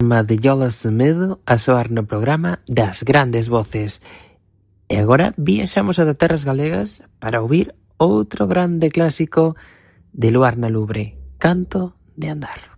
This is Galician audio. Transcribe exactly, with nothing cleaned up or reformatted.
Armadillolas Semedo a soar no programa das grandes voces. E agora viaxamos ata terras galegas para ouvir outro grande clásico de Luar na Lubre, Canto de Andar.